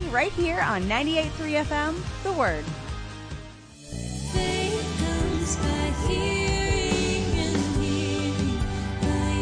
right here on 98.3 FM, The Word. Faith comes by hearing and hearing by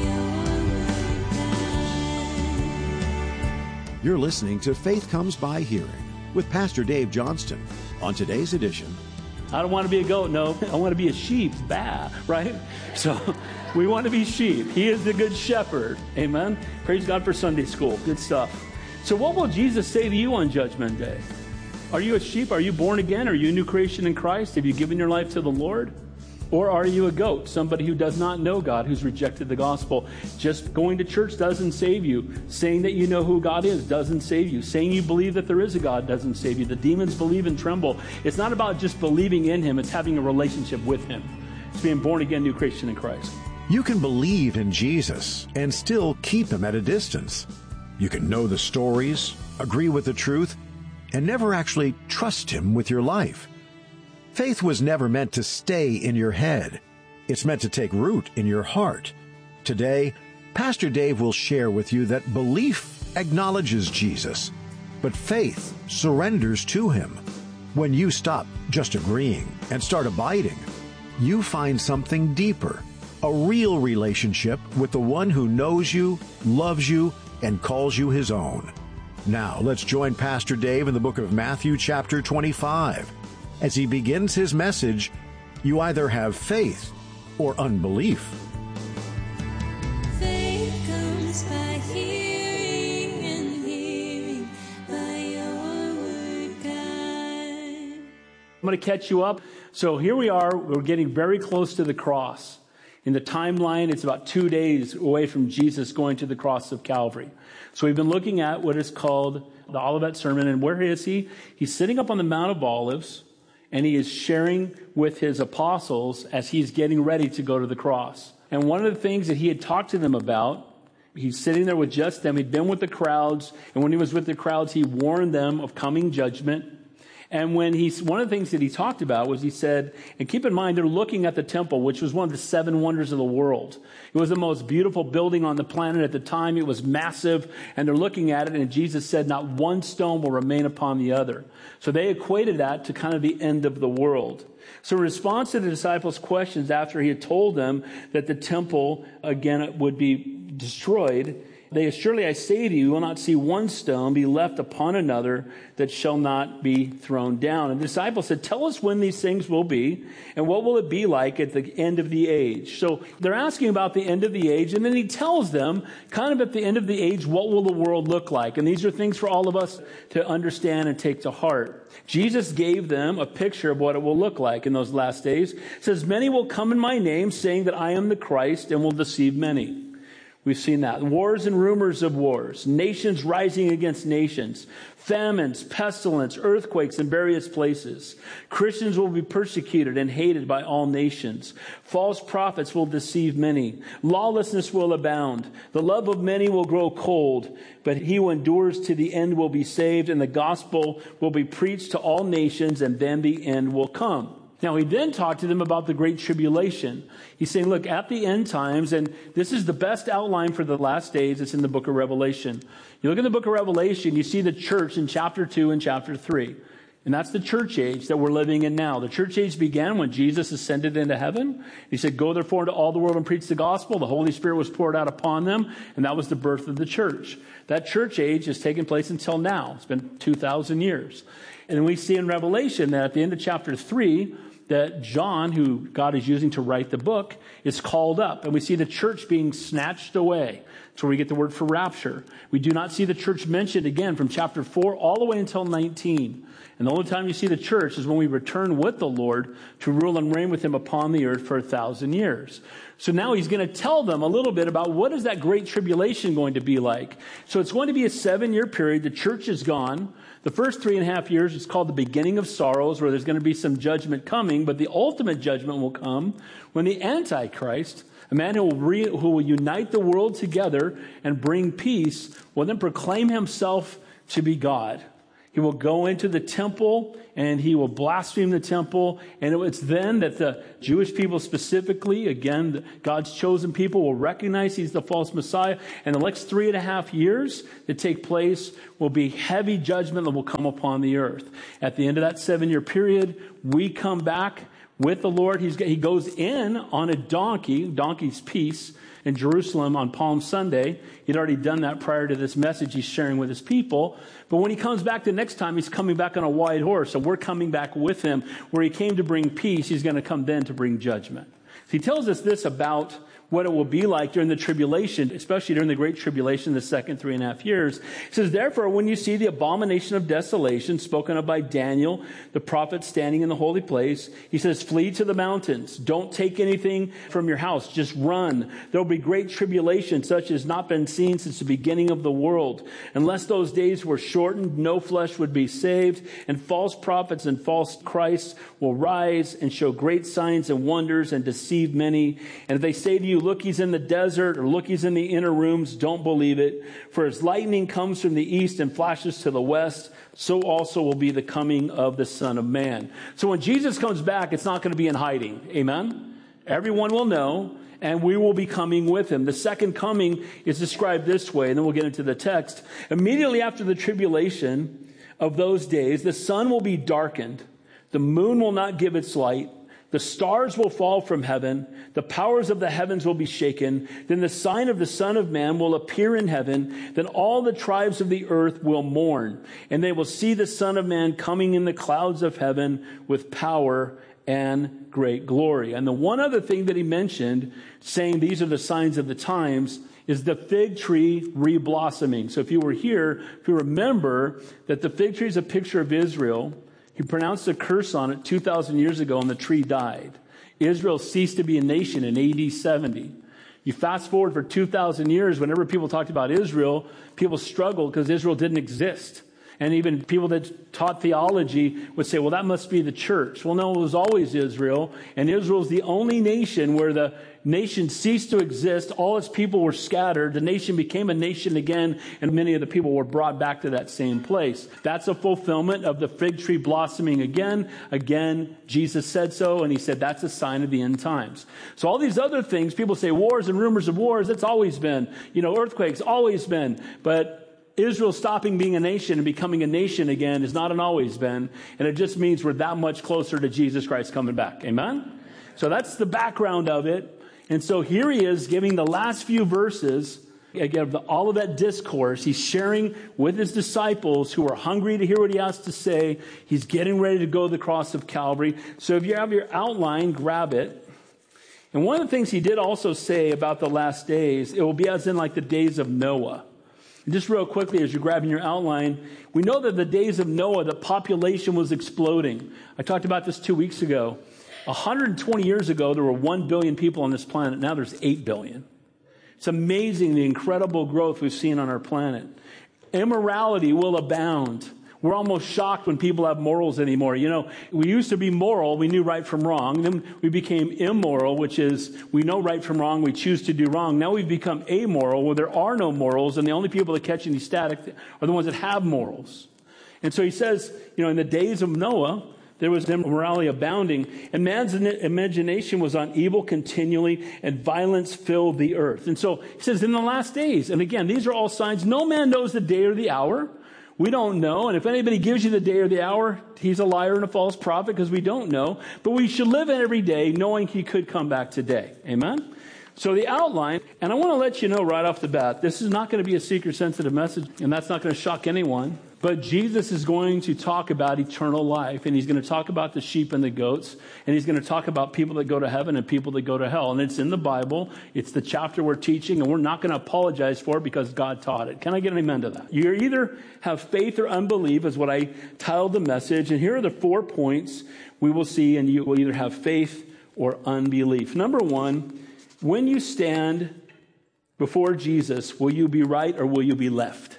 your word, God. You're listening to Faith Comes by Hearing with Pastor Dave Johnston. On today's edition, I don't want to be a goat, no. I want to be a sheep, right? So we want to be sheep. He is the good shepherd. Amen. Praise God for Sunday school. Good stuff. So what will Jesus say to you on Judgment Day? Are you a sheep? Are you born again? Are you a new creation in Christ? Have you given your life to the Lord? Or are you a goat, somebody who does not know God, who's rejected the gospel? Just going to church doesn't save you. Saying that you know who God is doesn't save you. Saying you believe that there is a God doesn't save you. The demons believe and tremble. It's not about just believing in Him. It's having a relationship with Him. It's being born again, new creation in Christ. you can believe in Jesus and still keep Him at a distance. You can know the stories, agree with the truth, and never actually trust Him with your life. Faith was never meant to stay in your head. It's meant to take root in your heart. Today, Pastor Dave will share with you that belief acknowledges Jesus, but faith surrenders to Him. When you stop just agreeing and start abiding, you find something deeper, a real relationship with the one who knows you, loves you, and calls you His own. Now, let's join Pastor Dave in the book of Matthew chapter 25. As he begins his message, you either have faith or unbelief. Faith comes by hearing and hearing by your word, God. I'm going to catch you up. So here we are. We're getting very close to the cross. In the timeline, it's about 2 days away from Jesus going to the cross of Calvary. So we've been looking at what is called the Olivet Sermon. And where is he? He's sitting up on the Mount of Olives, and he is sharing with his apostles as he's getting ready to go to the cross. And one of the things that he had talked to them about, he's sitting there with just them. He'd been with the crowds. And when he was with the crowds, he warned them of coming judgment. And one of the things that he talked about was he said, and keep in mind, they're looking at the temple, which was one of the 7 wonders of the world. It was the most beautiful building on the planet at the time. It was massive, and they're looking at it, and Jesus said, not one stone will remain upon the other. So they equated that to kind of the end of the world. So in response to the disciples' questions after he had told them that the temple, again, would be destroyed, they surely I say to you, you will not see one stone be left upon another that shall not be thrown down. And the disciples said, tell us when these things will be, and what will it be like at the end of the age? So they're asking about the end of the age, and then he tells them, kind of at the end of the age, what will the world look like? And these are things for all of us to understand and take to heart. Jesus gave them a picture of what it will look like in those last days. It says, many will come in my name, saying that I am the Christ, and will deceive many. We've seen that. Wars and rumors of wars, nations rising against nations, famines, pestilence, earthquakes in various places. Christians will be persecuted and hated by all nations. False prophets will deceive many. Lawlessness will abound. The love of many will grow cold, but he who endures to the end will be saved, and the gospel will be preached to all nations, and then the end will come. Now, he then talked to them about the Great Tribulation. He's saying, look, at the end times, and this is the best outline for the last days, it's in the book of Revelation. You look in the book of Revelation, you see the church in chapter 2 and chapter 3. And that's the church age that we're living in now. The church age began when Jesus ascended into heaven. He said, go therefore into all the world and preach the gospel. The Holy Spirit was poured out upon them, and that was the birth of the church. That church age has taken place until now. It's been 2,000 years. And then we see in Revelation that at the end of chapter 3, that John, who God is using to write the book, is called up. And we see the church being snatched away. That's where we get the word for rapture. We do not see the church mentioned again from chapter 4 all the way until 19. And the only time you see the church is when we return with the Lord to rule and reign with Him upon the earth for 1,000 years. So now he's going to tell them a little bit about what is that great tribulation going to be like. So it's going to be a 7-year period. The church is gone. The first 3.5 years is called the beginning of sorrows, where there's going to be some judgment coming, but the ultimate judgment will come when the Antichrist, a man who will unite the world together and bring peace, will then proclaim himself to be God. He will go into the temple and he will blaspheme the temple. And it's then that the Jewish people specifically, again, God's chosen people, will recognize he's the false Messiah. And the next 3.5 years that take place will be heavy judgment that will come upon the earth. At the end of that 7-year period, we come back with the Lord. He goes in on a donkey's peace, in Jerusalem on Palm Sunday. He'd already done that prior to this message he's sharing with his people. But when he comes back the next time, he's coming back on a white horse. So we're coming back with him. Where he came to bring peace, he's going to come then to bring judgment. So he tells us this about what it will be like during the tribulation, especially during the Great Tribulation, the second 3.5 years. He says, therefore, when you see the abomination of desolation spoken of by Daniel, the prophet standing in the holy place, he says, flee to the mountains. Don't take anything from your house. Just run. There will be great tribulation, such as not been seen since the beginning of the world. Unless those days were shortened, no flesh would be saved, and false prophets and false Christs will rise and show great signs and wonders and deceive many. And if they say to you, look, he's in the desert, or look, he's in the inner rooms, don't believe it. For as lightning comes from the east and flashes to the west, so also will be the coming of the Son of Man. So when Jesus comes back, it's not going to be in hiding. Amen? Everyone will know, and we will be coming with him. The second coming is described this way, and then we'll get into the text. Immediately after the tribulation of those days, the sun will be darkened, the moon will not give its light, the stars will fall from heaven. The powers of the heavens will be shaken. Then the sign of the Son of Man will appear in heaven. Then all the tribes of the earth will mourn. And they will see the Son of Man coming in the clouds of heaven with power and great glory. And the one other thing that he mentioned, saying these are the signs of the times, is the fig tree reblossoming. So if you were here, if you remember that the fig tree is a picture of Israel, he pronounced a curse on it 2,000 years ago, and the tree died. Israel ceased to be a nation in AD 70. You fast forward for 2,000 years, whenever people talked about Israel, people struggled because Israel didn't exist. And even people that taught theology would say, well, that must be the church. Well, no, it was always Israel. And Israel is the only nation where the nation ceased to exist. All its people were scattered. The nation became a nation again, and many of the people were brought back to that same place. That's a fulfillment of the fig tree blossoming again. Again, Jesus said so, and he said that's a sign of the end times. So all these other things, people say wars and rumors of wars, it's always been. Earthquakes, always been. But Israel stopping being a nation and becoming a nation again is not an always been. And it just means we're that much closer to Jesus Christ coming back. Amen? So that's the background of it. And so here he is giving the last few verses, again, all of that discourse. He's sharing with his disciples who are hungry to hear what he has to say. He's getting ready to go to the cross of Calvary. So if you have your outline, grab it. And one of the things he did also say about the last days, it will be as in like the days of Noah. And just real quickly, as you're grabbing your outline, we know that the days of Noah, the population was exploding. I talked about this 2 weeks ago. 120 years ago, there were 1 billion people on this planet. Now there's 8 billion. It's amazing the incredible growth we've seen on our planet. Immorality will abound. We're almost shocked when people have morals anymore. We used to be moral. We knew right from wrong. Then we became immoral, which is we know right from wrong. We choose to do wrong. Now we've become amoral, where there are no morals, and the only people that catch any static are the ones that have morals. And so he says, in the days of Noah, there was immorality abounding, and man's imagination was on evil continually, and violence filled the earth. And so he says, in the last days, and again, these are all signs. No man knows the day or the hour. We don't know. And if anybody gives you the day or the hour, he's a liar and a false prophet, because we don't know. But we should live in every day knowing he could come back today. Amen? So the outline, and I want to let you know right off the bat, this is not going to be a seeker-sensitive message, and that's not going to shock anyone. But Jesus is going to talk about eternal life, and he's going to talk about the sheep and the goats, and he's going to talk about people that go to heaven and people that go to hell. And it's in the Bible. It's the chapter we're teaching, and we're not going to apologize for it because God taught it. Can I get an amen to that? You either have faith or unbelief is what I titled the message. And here are the 4 points we will see, and you will either have faith or unbelief. Number 1, when you stand before Jesus, will you be right or will you be left?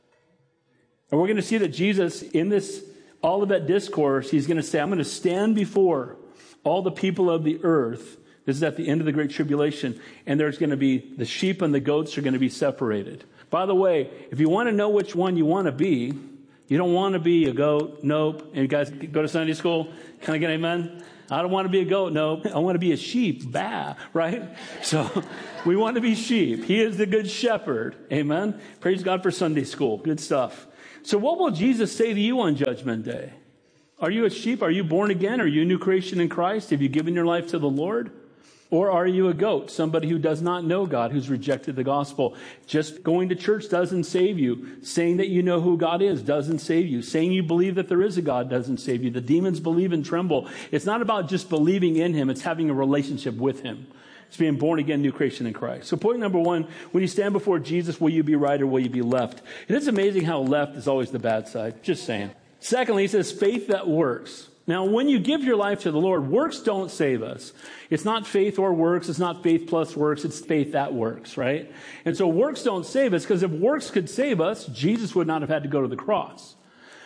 And we're going to see that Jesus, in this Olivet Discourse, he's going to say, I'm going to stand before all the people of the earth. This is at the end of the Great Tribulation. And there's going to be the sheep and the goats are going to be separated. By the way, if you want to know which one you want to be, You don't want to be a goat. Nope. And you guys go to Sunday school? Can I get an amen? I don't want to be a goat. Nope. I want to be a sheep. Bah, right? So we want to be sheep. He is the good shepherd. Amen. Praise God for Sunday school. Good stuff. So what will Jesus say to you on Judgment Day? Are you a sheep? Are you born again? Are you a new creation in Christ? Have you given your life to the Lord? Or are you a goat, somebody who does not know God, who's rejected the gospel? Just going to church doesn't save you. Saying that you know who God is doesn't save you. Saying you believe that there is a God doesn't save you. The demons believe and tremble. It's not about just believing in him. It's having a relationship with him. It's being born again, new creation in Christ. So point number one, when you stand before Jesus, will you be right or will you be left? And it's amazing how left is always the bad side. Just saying. Secondly, he says faith that works. Now, when you give your life to the Lord, works don't save us. It's not faith or works. It's not faith plus works. It's faith that works, right? And so works don't save us, because if works could save us, Jesus would not have had to go to the cross.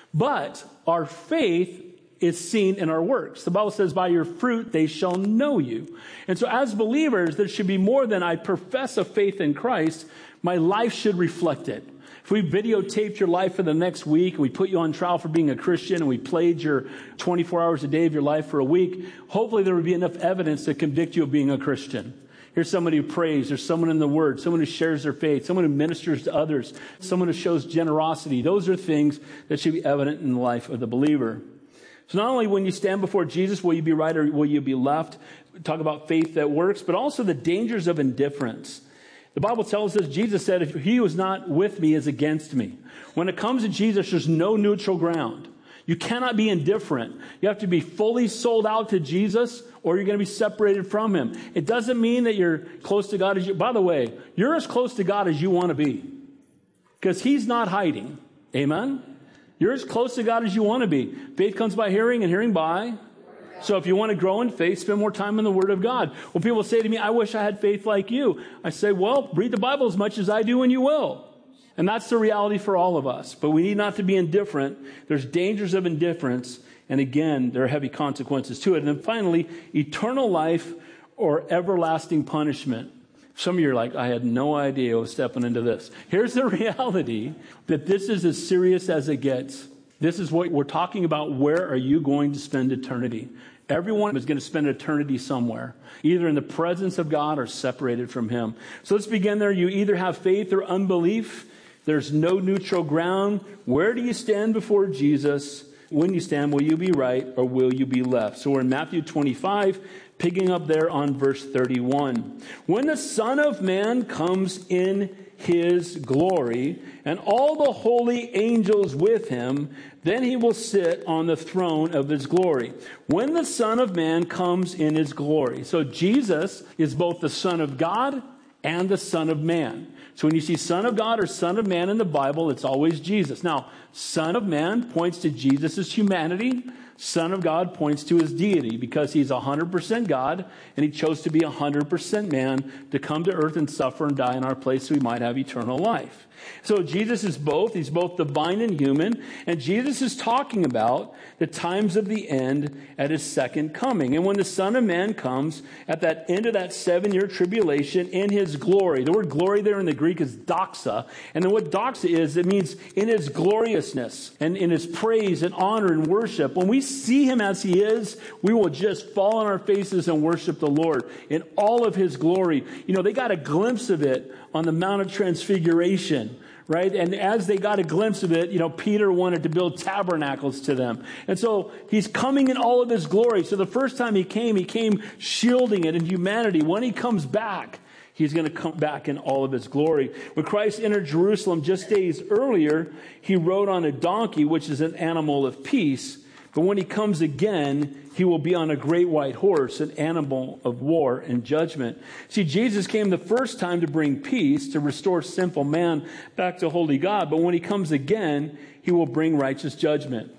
But our faith is seen in our works. The Bible says, by your fruit they shall know you. And so as believers, there should be more than I profess a faith in Christ. My life should reflect it. If we videotaped your life for the next week, and we put you on trial for being a Christian, and we played your 24 hours a day of your life for a week, hopefully there would be enough evidence to convict you of being a Christian. Here's somebody who prays. There's someone in the Word, someone who shares their faith, someone who ministers to others, someone who shows generosity. Those are things that should be evident in the life of the believer. So not only when you stand before Jesus, will you be right or will you be left? We talk about faith that works, but also the dangers of indifference. The Bible tells us, Jesus said, if he who is not with me is against me. When it comes to Jesus, there's no neutral ground. You cannot be indifferent. You have to be fully sold out to Jesus, or you're going to be separated from him. It doesn't mean that you're close to God as you... By the way, you're as close to God as you want to be, because he's not hiding. Amen? You're as close to God as you want to be. Faith comes by hearing, and hearing by... So if you want to grow in faith, spend more time in the Word of God. When people say to me, I wish I had faith like you, I say, well, read the Bible as much as I do and you will. And that's the reality for all of us. But we need not to be indifferent. There's dangers of indifference. And again, there are heavy consequences to it. And then finally, eternal life or everlasting punishment. Some of you are like, I had no idea I was stepping into this. Here's the reality, that this is as serious as it gets. This is what we're talking about. Where are you going to spend eternity? Everyone is going to spend eternity somewhere, either in the presence of God or separated from him. So let's begin there. You either have faith or unbelief. There's no neutral ground. Where do you stand before Jesus? When you stand, will you be right or will you be left? So we're in Matthew 25, picking up there on verse 31. When the Son of Man comes in his glory, and all the holy angels with him, then he will sit on the throne of his glory. When the Son of Man comes in his glory. So Jesus is both the Son of God and the Son of Man. So when you see Son of God or Son of Man in the Bible, it's always Jesus. Now, Son of Man points to Jesus' humanity. Son of God points to his deity, because he's 100% God, and he chose to be 100% man to come to earth and suffer and die in our place so we might have eternal life. So Jesus is both. He's both divine and human. And Jesus is talking about the times of the end at his second coming. And when the Son of Man comes at that end of that 7-year tribulation in his glory. The word glory there in the Greek is doxa. And then what doxa is, it means in his gloriousness and in his praise and honor and worship. When we see him as he is, we will just fall on our faces and worship the Lord in all of his glory. You know, they got a glimpse of it on the Mount of Transfiguration, right? And as they got a glimpse of it, you know, Peter wanted to build tabernacles to them. And so he's coming in all of his glory. So the first time he came shielding it in humanity. When he comes back, he's going to come back in all of his glory. When Christ entered Jerusalem just days earlier, he rode on a donkey, which is an animal of peace. But when he comes again, he will be on a great white horse, an animal of war and judgment. See, Jesus came the first time to bring peace, to restore sinful man back to holy God. But when he comes again, he will bring righteous judgment.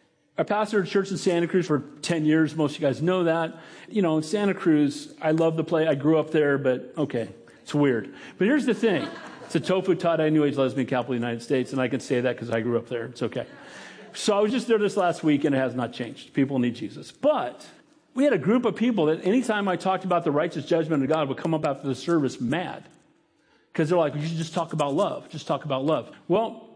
I pastored a church in Santa Cruz for 10 years. Most of you guys know that. You know, in Santa Cruz, I love the place. I grew up there, but okay, it's weird. But here's the thing. It's a tofu tata New Age lesbian capital of the United States, and I can say that because I grew up there. It's okay. So I was just there this last week, and it has not changed. People need Jesus. But we had a group of people that anytime I talked about the righteous judgment of God would come up after the service mad. Because they're like, you should just talk about love. Just talk about love. Well,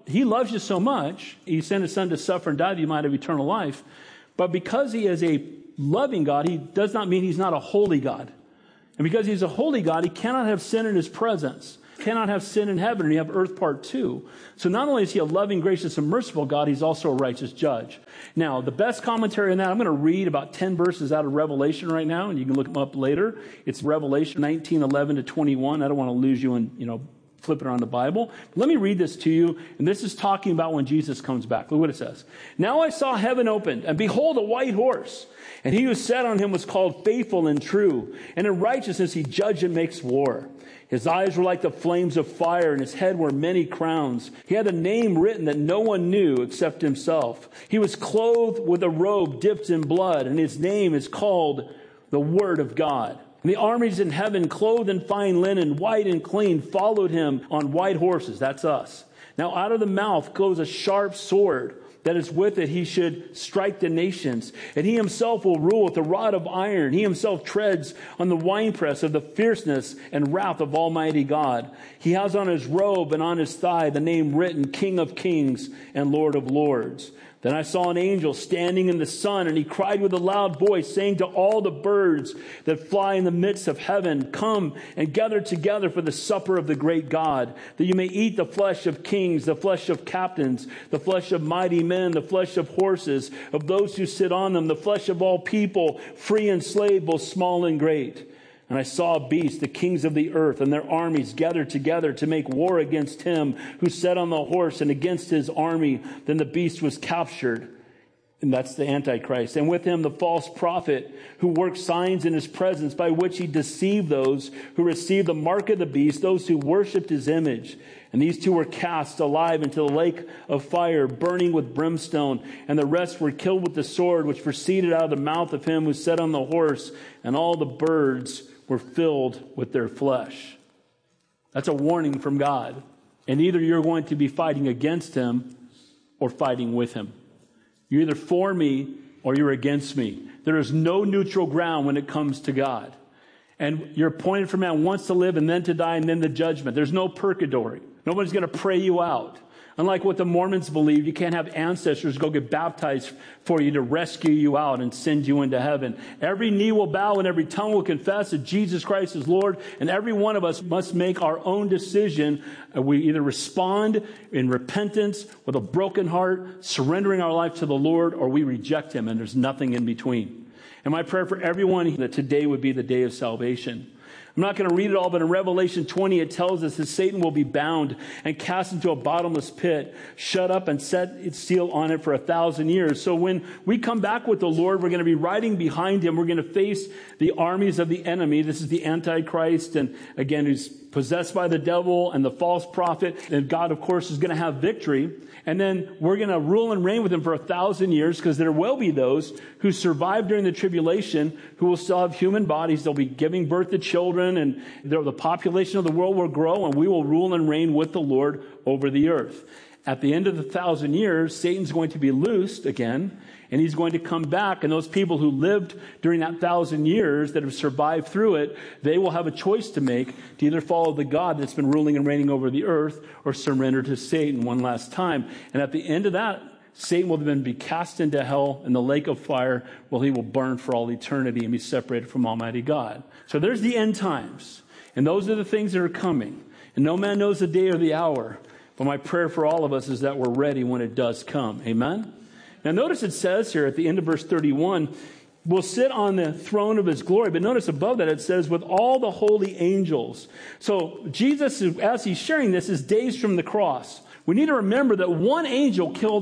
he loves you so much, he sent his son to suffer and die that you might have eternal life. But because he is a loving God, he does not mean he's not a holy God. And because he's a holy God, he cannot have sin in his presence, cannot have sin in heaven, and you have earth part two. So not only is he a loving, gracious, and merciful God, he's also a righteous judge. Now, the best commentary on that, I'm going to read about 10 verses out of Revelation right now, and you can look them up later. It's Revelation 19:11 to 21. I don't want to lose you in, flipping around the Bible. Let me read this to you, and this is talking about when Jesus comes back. Look what it says. Now I saw heaven opened, and behold, a white horse. And he who sat on him was called Faithful and True, and in righteousness he judges and makes war. His eyes were like the flames of fire, and his head were many crowns. He had a name written that no one knew except himself. He was clothed with a robe dipped in blood, and his name is called the Word of God. And the armies in heaven, clothed in fine linen, white and clean, followed him on white horses. That's us. Now out of the mouth goes a sharp sword, that is with it he should strike the nations. And he himself will rule with a rod of iron. He himself treads on the winepress of the fierceness and wrath of Almighty God. He has on his robe and on his thigh the name written, King of Kings and Lord of Lords. Then I saw an angel standing in the sun, and he cried with a loud voice, saying to all the birds that fly in the midst of heaven, come and gather together for the supper of the great God, that you may eat the flesh of kings, the flesh of captains, the flesh of mighty men, the flesh of horses, of those who sit on them, the flesh of all people, free and slave, both small and great. And I saw a beast, the kings of the earth, and their armies gathered together to make war against him who sat on the horse and against his army. Then the beast was captured. And that's the Antichrist. And with him the false prophet who worked signs in his presence by which he deceived those who received the mark of the beast, those who worshipped his image. And these two were cast alive into the lake of fire, burning with brimstone. And the rest were killed with the sword which proceeded out of the mouth of him who sat on the horse. And all the birds were filled with their flesh. That's a warning from God. And either you're going to be fighting against him or fighting with him. You're either for me or you're against me. There is no neutral ground when it comes to God. And you're appointed for man once to live and then to die and then the judgment. There's no purgatory. Nobody's going to pray you out. Unlike what the Mormons believe, you can't have ancestors go get baptized for you to rescue you out and send you into heaven. Every knee will bow and every tongue will confess that Jesus Christ is Lord. And every one of us must make our own decision. We either respond in repentance with a broken heart, surrendering our life to the Lord, or we reject him, and there's nothing in between. And my prayer for everyone that today would be the day of salvation. I'm not going to read it all, but in Revelation 20, it tells us that Satan will be bound and cast into a bottomless pit, shut up and set its seal on it for 1,000 years. So when we come back with the Lord, we're going to be riding behind him. We're going to face the armies of the enemy. This is the Antichrist, and again, who's possessed by the devil and the false prophet. And God, of course, is going to have victory. And then we're going to rule and reign with him for 1,000 years, because there will be those who survive during the tribulation who will still have human bodies. They'll be giving birth to children, and the population of the world will grow, and we will rule and reign with the Lord over the earth. At the end of the 1,000 years, Satan's going to be loosed again, and he's going to come back. And those people who lived during that 1,000 years that have survived through it, they will have a choice to make to either follow the God that's been ruling and reigning over the earth or surrender to Satan one last time. And at the end of that, Satan will then be cast into hell in the lake of fire, where he will burn for all eternity and be separated from Almighty God. So there's the end times. And those are the things that are coming. And no man knows the day or the hour. But my prayer for all of us is that we're ready when it does come. Amen? Now notice it says here at the end of verse 31, will sit on the throne of his glory. But notice above that it says, with all the holy angels. So Jesus, as he's sharing this, is days from the cross. We need to remember that one angel killed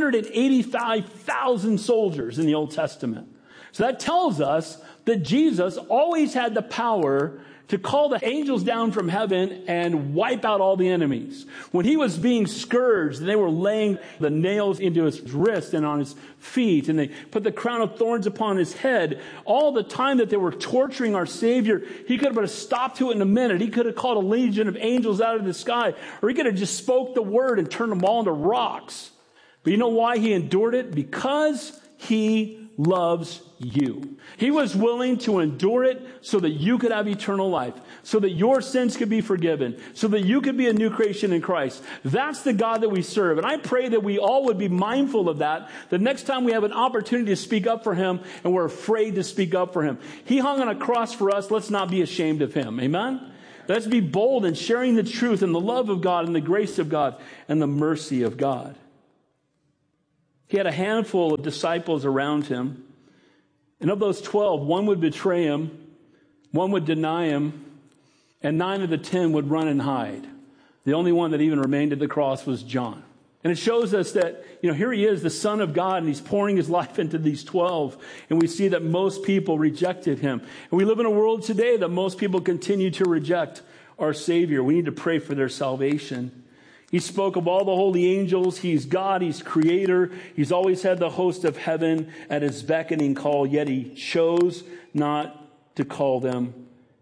185,000 soldiers in the Old Testament. So that tells us that Jesus always had the power to call the angels down from heaven and wipe out all the enemies. When he was being scourged, they were laying the nails into his wrist and on his feet, and they put the crown of thorns upon his head. All the time that they were torturing our Savior, he could have put a stop to it in a minute. He could have called a legion of angels out of the sky, or he could have just spoke the word and turned them all into rocks. But you know why he endured it? Because he loves you. He was willing to endure it so that you could have eternal life, so that your sins could be forgiven, so that you could be a new creation in Christ. That's the God that we serve. And I pray that we all would be mindful of that, the next time we have an opportunity to speak up for him and we're afraid to speak up for him. He hung on a cross for us. Let's not be ashamed of him. Amen? Let's be bold in sharing the truth and the love of God and the grace of God and the mercy of God. He had a handful of disciples around him. And of those 12, one would betray him, one would deny him, and 9 of the 10 would run and hide. The only one that even remained at the cross was John. And it shows us that, here he is, the Son of God, and he's pouring his life into these 12. And we see that most people rejected him. And we live in a world today that most people continue to reject our Savior. We need to pray for their salvation. He spoke of all the holy angels. He's God. He's creator. He's always had the host of heaven at his beckoning call, yet he chose not to call them.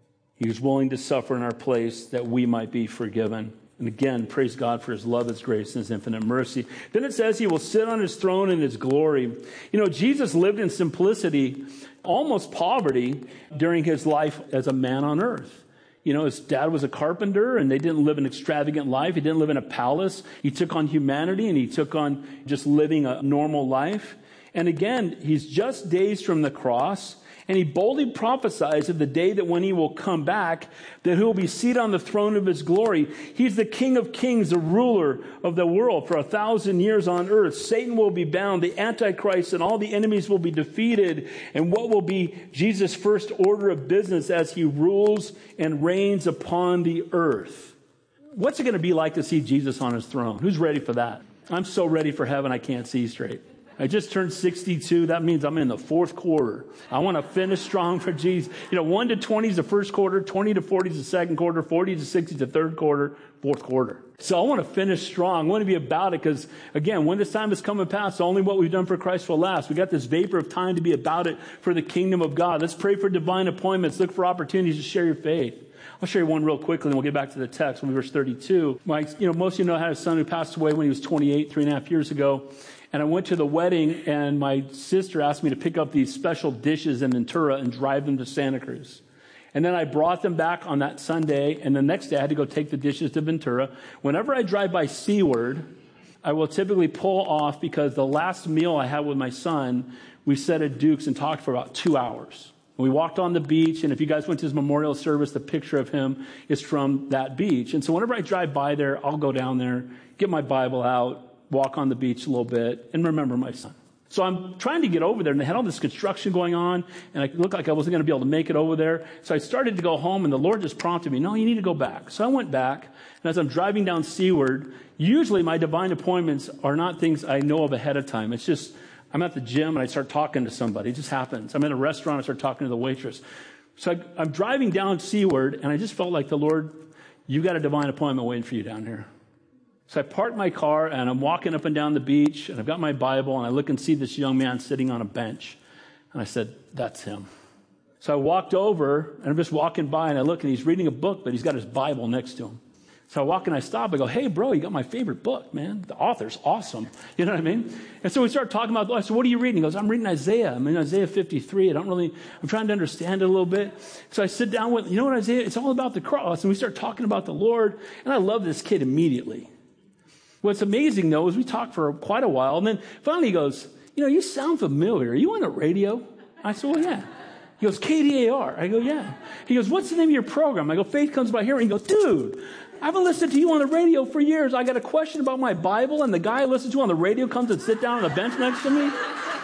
He was willing to suffer in our place that we might be forgiven. And again, praise God for his love, his grace, and his infinite mercy. Then it says he will sit on his throne in his glory. Jesus lived in simplicity, almost poverty, during his life as a man on earth. His dad was a carpenter, and they didn't live an extravagant life. He didn't live in a palace. He took on humanity, and he took on just living a normal life. And again, he's just days from the cross, and he boldly prophesies of the day that when he will come back, that he will be seated on the throne of his glory. He's the King of kings, the ruler of the world for 1,000 years on earth. Satan will be bound, the Antichrist and all the enemies will be defeated. And what will be Jesus' first order of business as he rules and reigns upon the earth? What's it going to be like to see Jesus on his throne? Who's ready for that? I'm so ready for heaven I can't see straight. I just turned 62. That means I'm in the fourth quarter. I want to finish strong for Jesus. 1 to 20 is the first quarter, 20 to 40 is the second quarter, 40 to 60 is the third quarter, fourth quarter. So I want to finish strong. I want to be about it because, again, when this time is coming past, only what we've done for Christ will last. We got this vapor of time to be about it for the kingdom of God. Let's pray for divine appointments. Look for opportunities to share your faith. I'll share you one real quickly, and we'll get back to the text. Verse 32. Most of you know I had a son who passed away when he was 28, 3.5 years ago. And I went to the wedding, and my sister asked me to pick up these special dishes in Ventura and drive them to Santa Cruz. And then I brought them back on that Sunday, and the next day I had to go take the dishes to Ventura. Whenever I drive by Seaward, I will typically pull off because the last meal I had with my son, we sat at Duke's and talked for about 2 hours. We walked on the beach, and if you guys went to his memorial service, the picture of him is from that beach. And so whenever I drive by there, I'll go down there, get my Bible out, walk on the beach a little bit, and remember my son. So I'm trying to get over there, and they had all this construction going on, and it looked like I wasn't going to be able to make it over there. So I started to go home, and the Lord just prompted me, no, you need to go back. So I went back, and as I'm driving down Seaward, usually my divine appointments are not things I know of ahead of time. It's just, I'm at the gym, and I start talking to somebody. It just happens. I'm in a restaurant, I start talking to the waitress. So I'm driving down Seaward, and I just felt like the Lord, you got a divine appointment waiting for you down here. So I parked my car, and I'm walking up and down the beach, and I've got my Bible, and I look and see this young man sitting on a bench. And I said, that's him. So I walked over, and I'm just walking by, and I look, and he's reading a book, but he's got his Bible next to him. So I walk and I stop. I go, hey, bro, you got my favorite book, man. The author's awesome. You know what I mean? And so we start talking about, I said, what are you reading? He goes, I'm reading Isaiah. I'm in Isaiah 53. I'm trying to understand it a little bit. So I sit down with, you know what, Isaiah? It's all about the cross. And we start talking about the Lord. And I love this kid immediately. What's amazing, though, is we talked for quite a while, and then finally he goes, you sound familiar. Are you on the radio? I said, well, yeah. He goes, KDAR. I go, yeah. He goes, what's the name of your program? I go, Faith Comes by Hearing. He goes, dude, I haven't listened to you on the radio for years. I got a question about my Bible, and the guy I listen to on the radio comes and sit down on the bench next to me.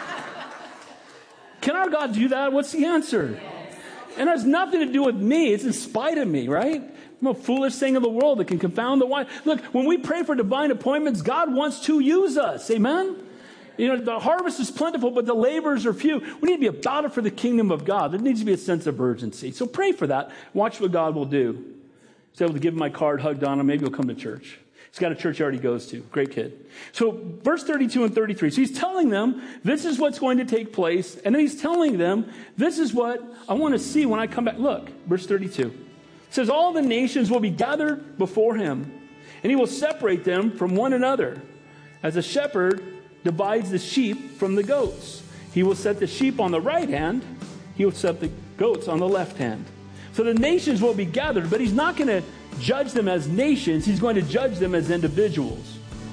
Can our God do that? What's the answer? And it has nothing to do with me. It's in spite of me, right? I'm a foolish thing of the world that can confound the wise. Look, when we pray for divine appointments, God wants to use us. Amen? The harvest is plentiful, but the laborers are few. We need to be about it for the kingdom of God. There needs to be a sense of urgency. So pray for that. Watch what God will do. He's able to give him my card, hugged on him. Maybe he'll come to church. He's got a church he already goes to. Great kid. So verse 32 and 33. So he's telling them, this is what's going to take place. And then he's telling them, this is what I want to see when I come back. Look, verse 32. It says, all the nations will be gathered before him, and he will separate them from one another, as a shepherd divides the sheep from the goats. He will set the sheep on the right hand. He will set the goats on the left hand. So the nations will be gathered, but he's not going to judge them as nations. He's going to judge them as individuals.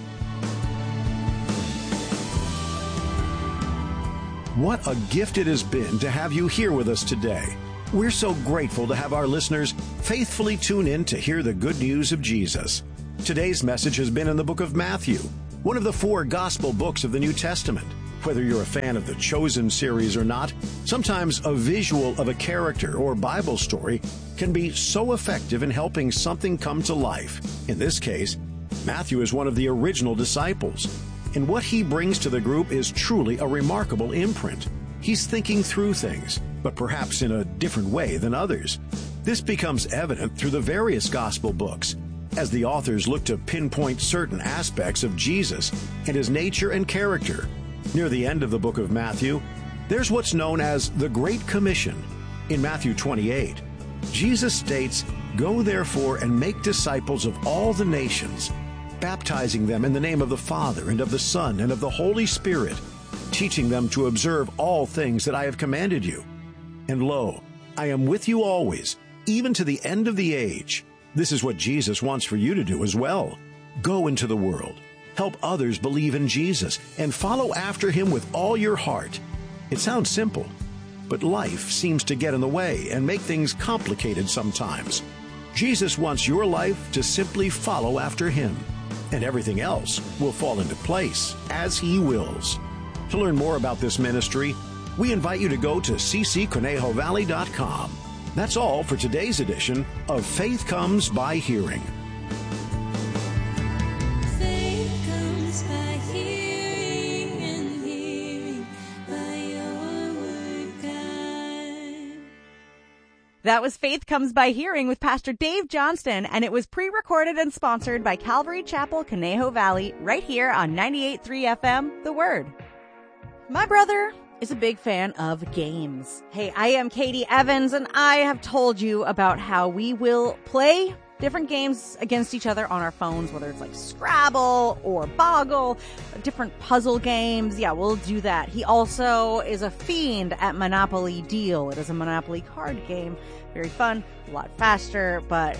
What a gift it has been to have you here with us today. We're so grateful to have our listeners faithfully tune in to hear the good news of Jesus. Today's message has been in the book of Matthew, one of the 4 gospel books of the New Testament. Whether you're a fan of the Chosen series or not, sometimes a visual of a character or Bible story can be so effective in helping something come to life. In this case, Matthew is one of the original disciples, and what he brings to the group is truly a remarkable imprint. He's thinking through things, but perhaps in a different way than others. This becomes evident through the various gospel books, as the authors look to pinpoint certain aspects of Jesus and his nature and character. Near the end of the book of Matthew, there's what's known as the Great Commission. In Matthew 28, Jesus states, "Go therefore and make disciples of all the nations, baptizing them in the name of the Father and of the Son and of the Holy Spirit, teaching them to observe all things that I have commanded you. And lo, I am with you always, even to the end of the age." This is what Jesus wants for you to do as well. Go into the world. Help others believe in Jesus and follow after him with all your heart. It sounds simple, but life seems to get in the way and make things complicated sometimes. Jesus wants your life to simply follow after him, and everything else will fall into place as he wills. To learn more about this ministry, we invite you to go to ccconejovalley.com. That's all for today's edition of Faith Comes by Hearing. Faith comes by hearing, and hearing by your word, God. That was Faith Comes by Hearing with Pastor Dave Johnston, and it was pre-recorded and sponsored by Calvary Chapel, Conejo Valley, right here on 98.3 FM, The Word. My brother is a big fan of games. Hey, I am Katie Evans, and I have told you about how we will play different games against each other on our phones, whether it's like Scrabble or Boggle, different puzzle games. Yeah, we'll do that. He also is a fiend at Monopoly Deal. It is a Monopoly card game. Very fun, a lot faster, but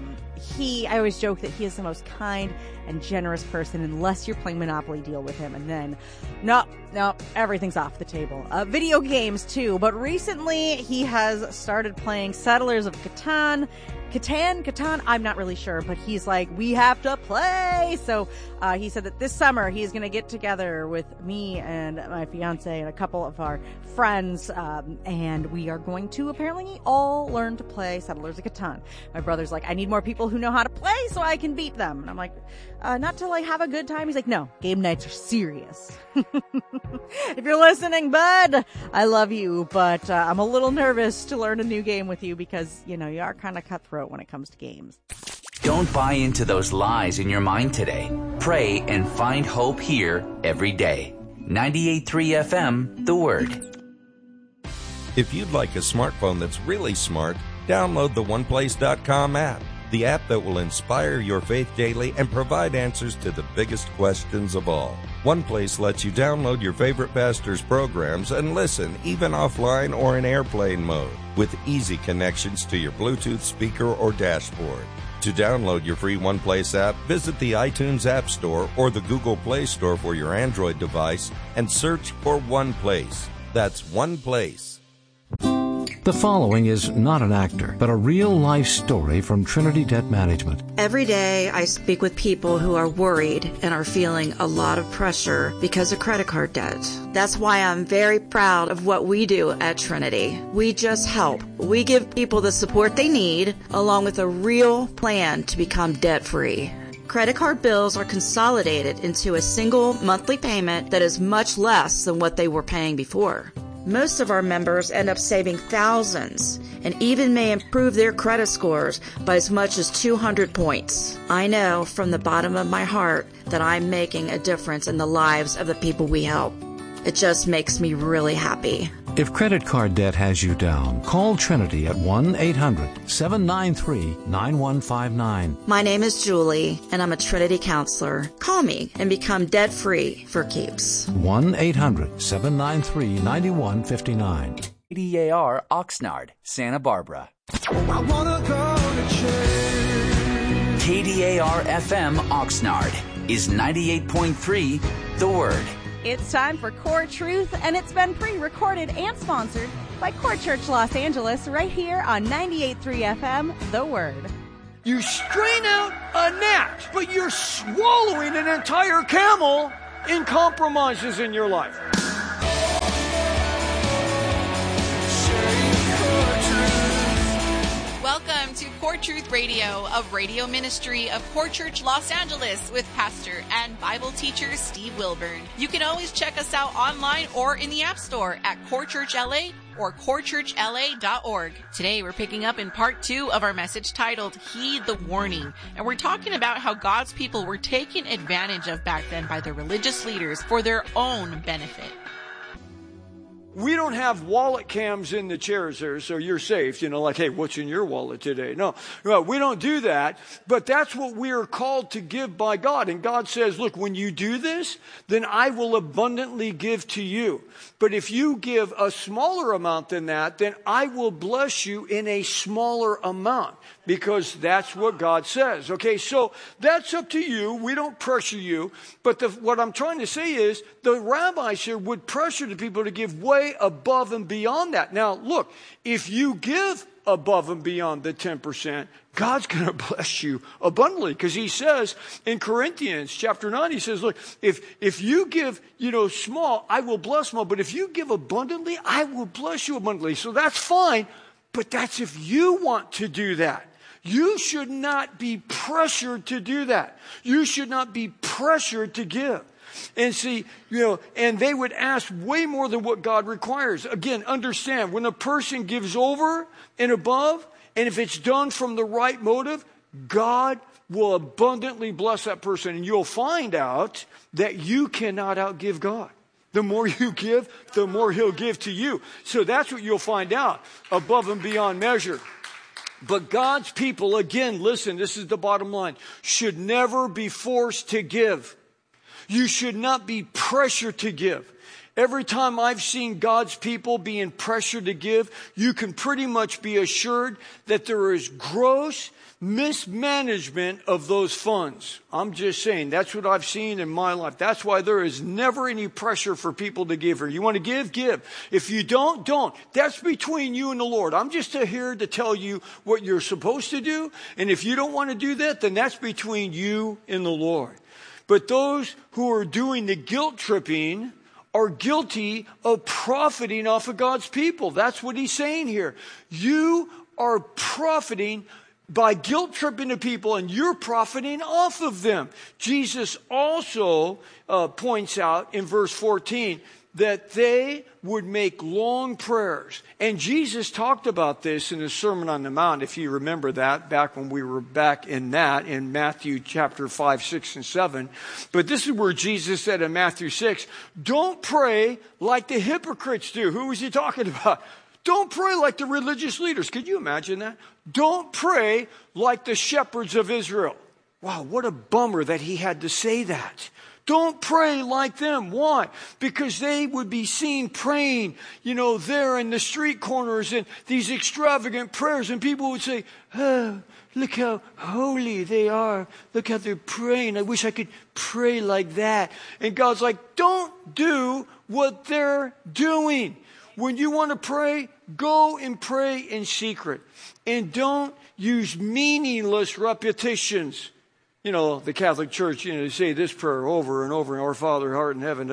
I always joke that he is the most kind and generous person unless you're playing Monopoly Deal with him, and then no, everything's off the table. Video games too, but recently he has started playing Settlers of Catan, I'm not really sure, but he's like, we have to play. So he said that this summer he's going to get together with me and my fiance and a couple of our friends, and we are going to apparently all learn to play Settlers of Catan. My brother's like, I need more people who know how to play so I can beat them. And I'm like, not to like have a good time. He's like, no, game nights are serious. If you're listening, bud, I love you, but I'm a little nervous to learn a new game with you because, you know, you are kind of cutthroat when it comes to games. Don't buy into those lies in your mind today. Pray and find hope here every day. 98.3 FM, The Word. If you'd like a smartphone that's really smart, download the OnePlace.com app, the app that will inspire your faith daily and provide answers to the biggest questions of all. OnePlace lets you download your favorite pastor's programs and listen even offline or in airplane mode with easy connections to your Bluetooth speaker or dashboard. To download your free OnePlace app, visit the iTunes App Store or the Google Play Store for your Android device and search for OnePlace. That's OnePlace. The following is not an actor, but a real-life story from Trinity Debt Management. Every day I speak with people who are worried and are feeling a lot of pressure because of credit card debt. That's why I'm very proud of what we do at Trinity. We just help. We give people the support they need, along with a real plan to become debt-free. Credit card bills are consolidated into a single monthly payment that is much less than what they were paying before. Most of our members end up saving thousands and even may improve their credit scores by as much as 200 points. I know from the bottom of my heart that I'm making a difference in the lives of the people we help. It just makes me really happy. If credit card debt has you down, call Trinity at 1-800-793-9159. My name is Julie, and I'm a Trinity counselor. Call me and become debt-free for keeps. 1-800-793-9159. KDAR Oxnard, Santa Barbara. I wanna go to church. KDAR FM Oxnard is 98.3 The Word. It's time for Core Truth, and it's been pre-recorded and sponsored by Core Church Los Angeles right here on 98.3 FM, The Word. You strain out a gnat, but you're swallowing an entire camel in compromises in your life. Welcome to Core Truth Radio, a radio ministry of Core Church Los Angeles with pastor and Bible teacher Steve Wilburn. You can always check us out online or in the App Store at Core Church LA or corechurchla.org. Today we're picking up in part 2 of our message titled Heed the Warning, and we're talking about how God's people were taken advantage of back then by the religious leaders for their own benefit. We don't have wallet cams in the chairs there, so you're safe. Like, hey, what's in your wallet today? No, we don't do that. But that's what we are called to give by God. And God says, look, when you do this, then I will abundantly give to you. But if you give a smaller amount than that, then I will bless you in a smaller amount. Because that's what God says. Okay, so that's up to you. We don't pressure you. But what I'm trying to say is the rabbis here would pressure the people to give way above and beyond that. Now, look, if you give above and beyond the 10%, God's going to bless you abundantly. Because he says in Corinthians chapter 9, he says, look, if you give, small, I will bless more. But if you give abundantly, I will bless you abundantly. So that's fine. But that's if you want to do that. You should not be pressured to do that. You should not be pressured to give. And see, and they would ask way more than what God requires. Again, understand, when a person gives over and above, and if it's done from the right motive, God will abundantly bless that person. And you'll find out that you cannot outgive God. The more you give, the more he'll give to you. So that's what you'll find out, above and beyond measure. But God's people, again, listen, this is the bottom line, should never be forced to give. You should not be pressured to give. Every time I've seen God's people being pressured to give, you can pretty much be assured that there is gross mismanagement of those funds. I'm just saying, that's what I've seen in my life. That's why there is never any pressure for people to give. You want to give? Give. If you don't, don't. That's between you and the Lord. I'm just here to tell you what you're supposed to do. And if you don't want to do that, then that's between you and the Lord. But those who are doing the guilt tripping are guilty of profiting off of God's people. That's what he's saying here. You are profiting by guilt tripping the people, and you're profiting off of them. Jesus also points out in verse 14 that they would make long prayers. And Jesus talked about this in the Sermon on the Mount, if you remember that, back when we were back in that, in Matthew chapter 5, 6, and 7. But this is where Jesus said in Matthew 6, don't pray like the hypocrites do. Who was he talking about? Don't pray like the religious leaders. Could you imagine that? Don't pray like the shepherds of Israel. Wow, what a bummer that he had to say that. Don't pray like them. Why? Because they would be seen praying, there in the street corners and these extravagant prayers. And people would say, oh, look how holy they are. Look how they're praying. I wish I could pray like that. And God's like, don't do what they're doing. When you want to pray, go and pray in secret. And don't use meaningless repetitions. The Catholic Church, they say this prayer over and over, Our Father who art in heaven.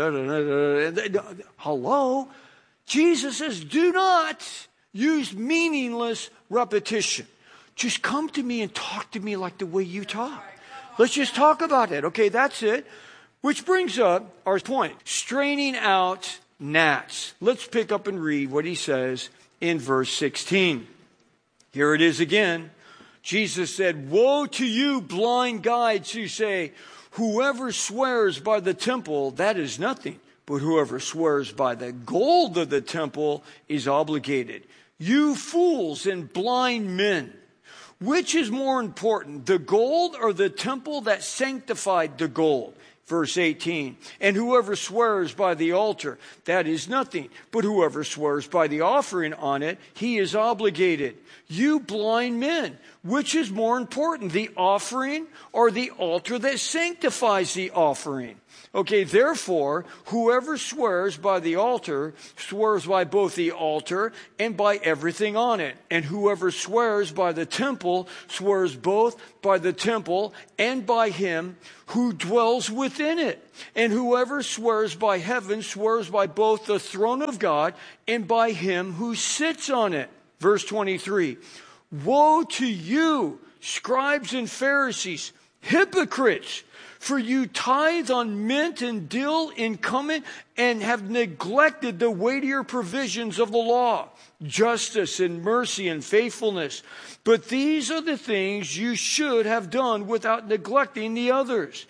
Hello? Jesus says, do not use meaningless repetition. Just come to me and talk to me like the way you talk. Let's just talk about it. Okay, that's it. Which brings up our point. Straining out gnats. Let's pick up and read what he says in verse 16. Here it is again. Jesus said, woe to you, blind guides, who say, whoever swears by the temple, that is nothing. but whoever swears by the gold of the temple is obligated. You fools and blind men, which is more important, the gold or the temple that sanctified the gold? Verse 18, and whoever swears by the altar, that is nothing, but whoever swears by the offering on it, he is obligated. You blind men, which is more important, the offering or the altar that sanctifies the offering? Okay, therefore, whoever swears by the altar swears by both the altar and by everything on it. And whoever swears by the temple swears both by the temple and by him who dwells within it. And whoever swears by heaven swears by both the throne of God and by him who sits on it. Verse 23, woe to you, scribes and Pharisees, hypocrites! For you tithe on mint and dill in cumin and have neglected the weightier provisions of the law, justice and mercy and faithfulness. But these are the things you should have done without neglecting the others.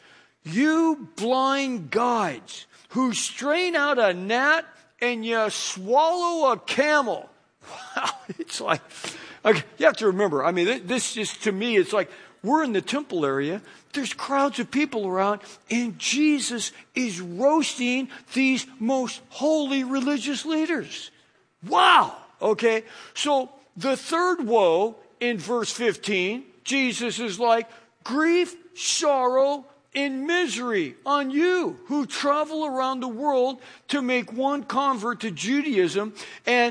You blind guides who strain out a gnat and you swallow a camel. Wow, it's like, okay, you have to remember, I mean, this just, to me, it's like we're in the temple area. There's crowds of people around, and Jesus is roasting these most holy religious leaders. Wow. Okay. So the third woe in verse 15, Jesus is like, grief, sorrow, and misery on you who travel around the world to make one convert to Judaism, and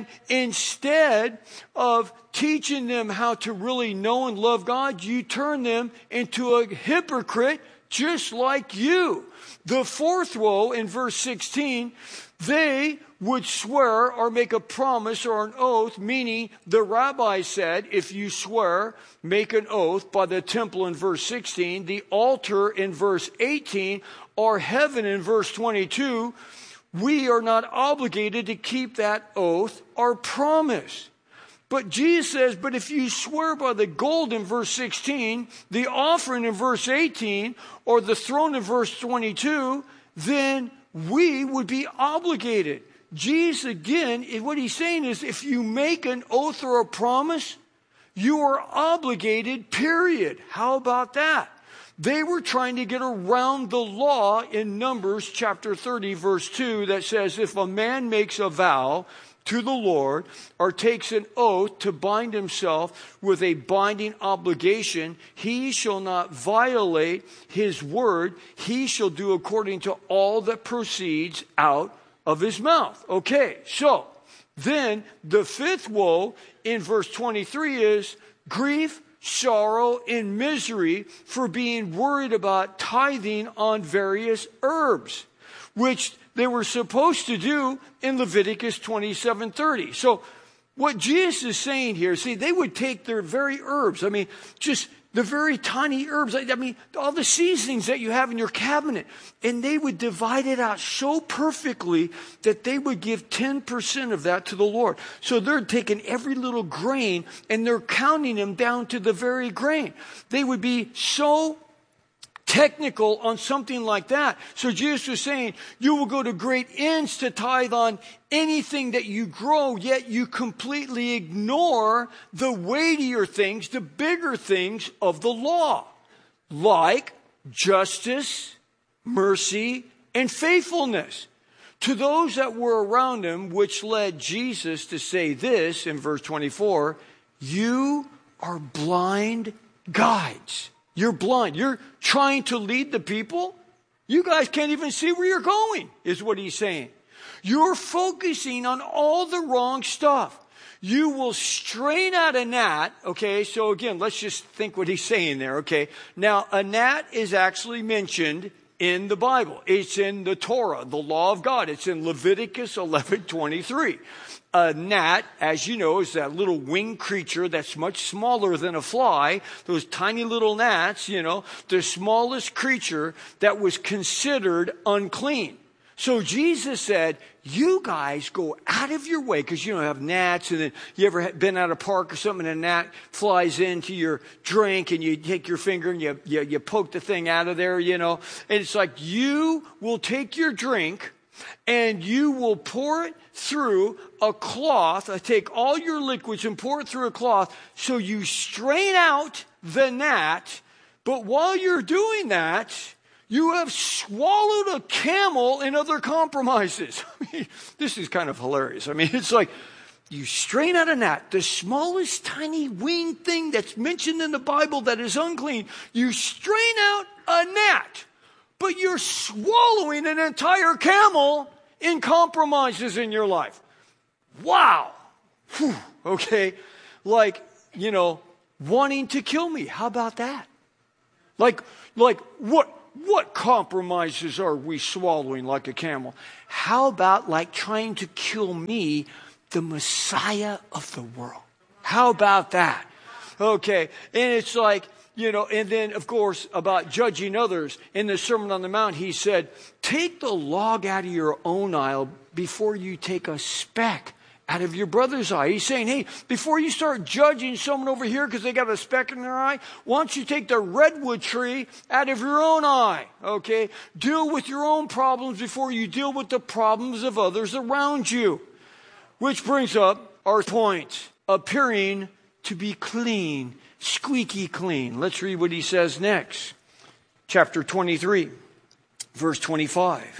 instead of teaching them how to really know and love God, you turn them into a hypocrite just like you. The fourth woe in verse 16, they would swear or make a promise or an oath, meaning the rabbi said, if you swear, make an oath by the temple in verse 16, the altar in verse 18, or heaven in verse 22, we are not obligated to keep that oath or promise. But Jesus says, but if you swear by the gold in verse 16, the offering in verse 18, or the throne in verse 22, then we would be obligated. Jesus, again, what he's saying is if you make an oath or a promise, you are obligated, period. How about that? They were trying to get around the law in Numbers chapter 30, verse 2, that says if a man makes a vow to the Lord or takes an oath to bind himself with a binding obligation, he shall not violate his word. He shall do according to all that proceeds out of his mouth. Okay, so then the fifth woe in verse 23 is grief, sorrow, and misery for being worried about tithing on various herbs, which they were supposed to do in Leviticus 27:30. So what Jesus is saying here, see, they would take their very herbs. I mean, just the very tiny herbs. I mean, all the seasonings that you have in your cabinet. And they would divide it out so perfectly that they would give 10% of that to the Lord. So they're taking every little grain and they're counting them down to the very grain. They would be so technical on something like that. So Jesus was saying, you will go to great ends to tithe on anything that you grow, yet you completely ignore the weightier things, the bigger things of the law, like justice, mercy, and faithfulness. To those that were around him, which led Jesus to say this in verse 24, you are blind guides. You're blind. You're trying to lead the people. You guys can't even see where you're going, is what he's saying. You're focusing on all the wrong stuff. You will strain out a gnat. Okay, so again, let's just think what he's saying there. Okay, now a gnat is actually mentioned in the Bible. It's in the Torah, the law of God. It's in Leviticus 11:23. A gnat, as you know, is that little winged creature that's much smaller than a fly. Those tiny little gnats, you know, the smallest creature that was considered unclean. So Jesus said, you guys go out of your way, because you don't have gnats, and then you ever been at a park or something and a gnat flies into your drink and you take your finger and you poke the thing out of there, you know. And it's like you will take your drink and you will pour it through a cloth. Take all your liquids and pour it through a cloth so you strain out the gnat. But while you're doing that, you have swallowed a camel and other compromises. I mean, this is kind of hilarious. I mean, it's like you strain out a gnat, the smallest tiny winged thing that's mentioned in the Bible that is unclean. You strain out a gnat, but you're swallowing an entire camel in compromises in your life. Wow. Whew. Okay. Like, wanting to kill me. How about that? Like what compromises are we swallowing like a camel? How about like trying to kill me, the Messiah of the world? How about that? Okay. And it's like, and then, of course, about judging others. In the Sermon on the Mount, he said, take the log out of your own eye before you take a speck out of your brother's eye. He's saying, hey, before you start judging someone over here because they got a speck in their eye, why don't you take the redwood tree out of your own eye, okay? Deal with your own problems before you deal with the problems of others around you. Which brings up our point, appearing to be clean, squeaky clean. Let's read what he says next. Chapter 23, verse 25.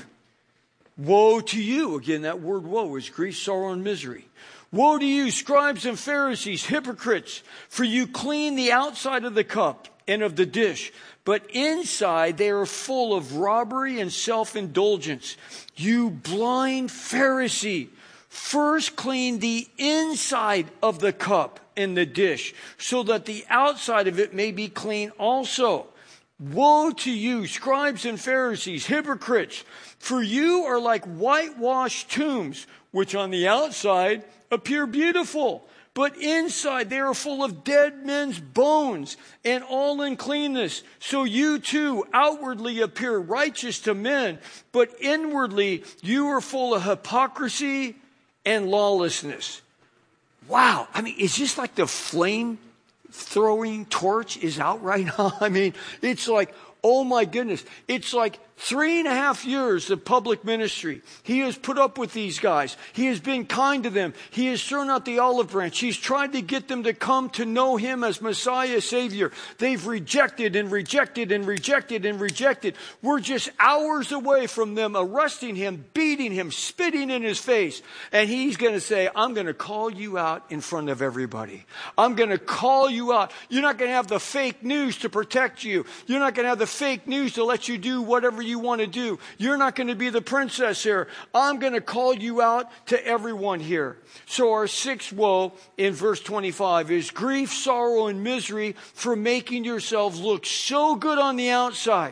Woe to you. Again, that word woe is grief, sorrow, and misery. Woe to you, scribes and Pharisees, hypocrites, for you clean the outside of the cup and of the dish, but inside they are full of robbery and self-indulgence. You blind Pharisee, first clean the inside of the cup and the dish, so that the outside of it may be clean also. Woe to you, scribes and Pharisees, hypocrites, for you are like whitewashed tombs, which on the outside appear beautiful, but inside they are full of dead men's bones and all uncleanness. So you too outwardly appear righteous to men, but inwardly you are full of hypocrisy and lawlessness. Wow. I mean, it's just like the flame throwing torch is out right now. I mean, it's like, oh my goodness. It's like 3.5 years of public ministry. He has put up with these guys. He has been kind to them. He has thrown out the olive branch. He's tried to get them to come to know him as Messiah, Savior. They've rejected and rejected and rejected and rejected. We're just hours away from them arresting him, beating him, spitting in his face. And he's going to say, I'm going to call you out in front of everybody. I'm going to call you out. You're not going to have the fake news to protect you. You're not going to have the fake news to let you do whatever you want to do. You're not going to be the princess here. I'm going to call you out to everyone here. So our sixth woe in verse 25 is grief, sorrow, and misery for making yourselves look so good on the outside.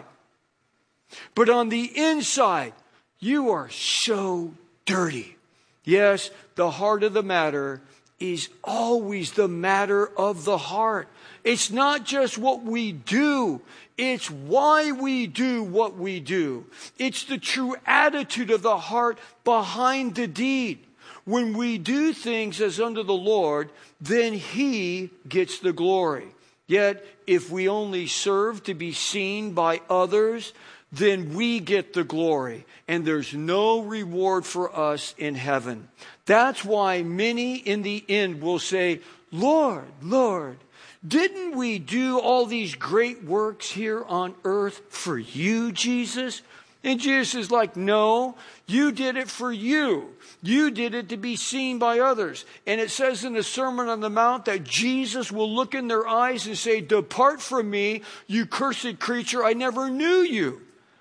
But on the inside, you are so dirty. Yes, the heart of the matter is always the matter of the heart. It's not just what we do. It's why we do what we do. It's the true attitude of the heart behind the deed. When we do things as unto the Lord, then He gets the glory. Yet, if we only serve to be seen by others, then we get the glory. And there's no reward for us in heaven. That's why many in the end will say, Lord, Lord, didn't we do all these great works here on earth for you, Jesus? And Jesus is like, no, you did it for you. You did it to be seen by others. And it says in the Sermon on the Mount that Jesus will look in their eyes and say, depart from me, you cursed creature, I never knew you.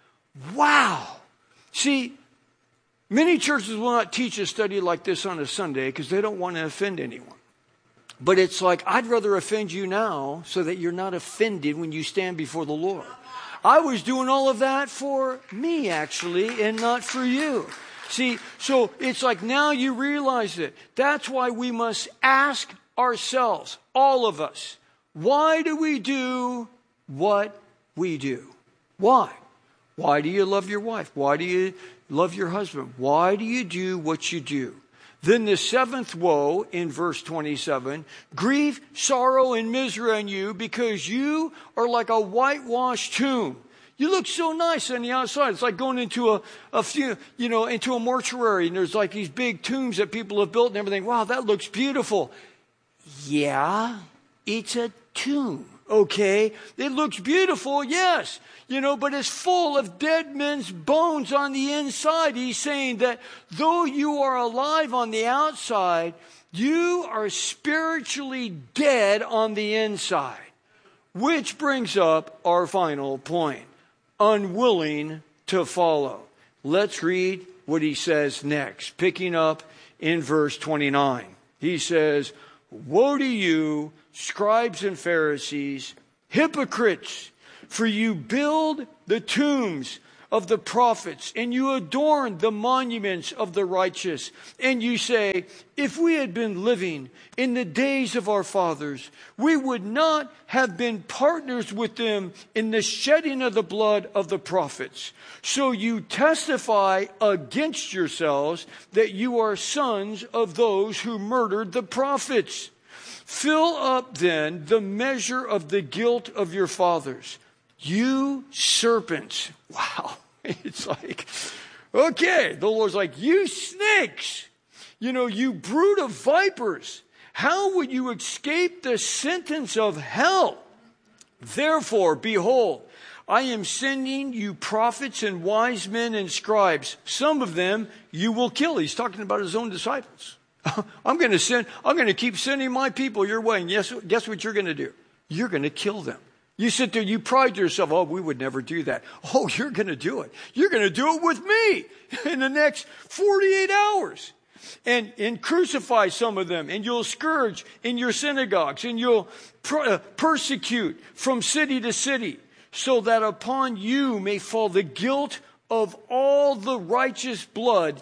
Wow. See, many churches will not teach a study like this on a Sunday because they don't want to offend anyone. But it's like, I'd rather offend you now so that you're not offended when you stand before the Lord. I was doing all of that for me, actually, and not for you. See, so it's like now you realize it. That's why we must ask ourselves, all of us, why do we do what we do? Why? Why do you love your wife? Why do you love your husband? Why do you do what you do? Then the seventh woe in verse 27, grief, sorrow, and misery on you because you are like a whitewashed tomb. You look so nice on the outside. It's like going into into a mortuary, and there's like these big tombs that people have built and everything. Wow, that looks beautiful. Yeah, it's a tomb, okay? It looks beautiful, yes, but it's full of dead men's bones on the inside. He's saying that though you are alive on the outside, you are spiritually dead on the inside. Which brings up our final point. Unwilling to follow. Let's read what he says next, picking up in verse 29. He says, "Woe to you, scribes and Pharisees, hypocrites, for you build the tombs of the prophets, and you adorn the monuments of the righteous. And you say, if we had been living in the days of our fathers, we would not have been partners with them in the shedding of the blood of the prophets. So you testify against yourselves that you are sons of those who murdered the prophets. Fill up then the measure of the guilt of your fathers. You serpents." Wow. It's like, okay, the Lord's like, you snakes, you brood of vipers, how would you escape the sentence of hell? Therefore, behold, I am sending you prophets and wise men and scribes. Some of them you will kill. He's talking about his own disciples. I'm going to keep sending my people your way. And guess what you're going to do? You're going to kill them. You sit there, you pride yourself, oh, we would never do that. Oh, you're going to do it. You're going to do it with me in the next 48 hours. And crucify some of them, and you'll scourge in your synagogues, and you'll persecute from city to city, so that upon you may fall the guilt of all the righteous blood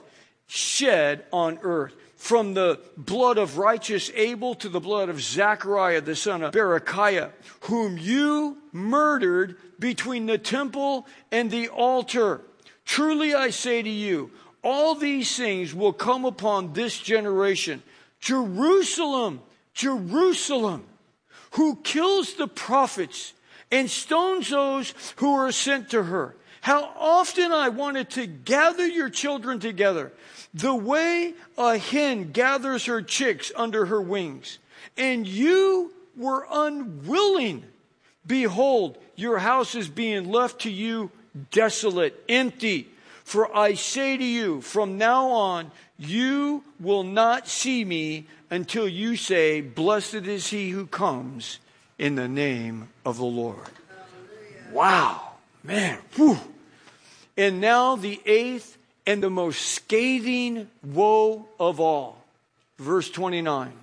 shed on earth. From the blood of righteous Abel to the blood of Zechariah, the son of Berechiah, whom you murdered between the temple and the altar. Truly I say to you, all these things will come upon this generation. Jerusalem, Jerusalem, who kills the prophets and stones those who are sent to her. How often I wanted to gather your children together, the way a hen gathers her chicks under her wings. And you were unwilling. Behold, your house is being left to you desolate, empty. For I say to you, from now on, you will not see me until you say, blessed is he who comes in the name of the Lord. Wow, man. Whew. And now the eighth and the most scathing woe of all. Verse 29.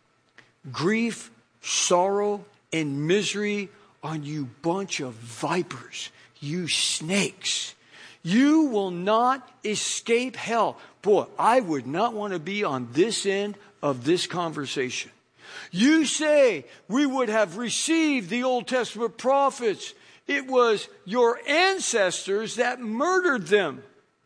Grief, sorrow, and misery on you bunch of vipers, you snakes. You will not escape hell. Boy, I would not want to be on this end of this conversation. You say we would have received the Old Testament prophets. It was your ancestors that murdered them.